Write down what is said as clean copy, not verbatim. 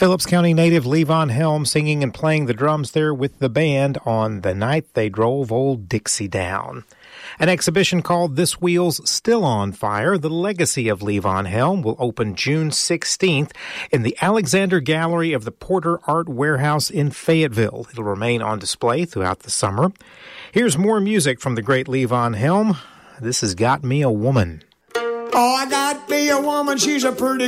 Phillips County native Levon Helm singing and playing the drums there with the band on The Night They Drove Old Dixie Down. An exhibition called This Wheel's Still on Fire, The Legacy of Levon Helm, will open June 16th in the Alexander Gallery of the Porter Art Warehouse in Fayetteville. It'll remain on display throughout the summer. Here's more music from the great Levon Helm. This has Got Me a Woman. Oh, I got me a woman, she's a pretty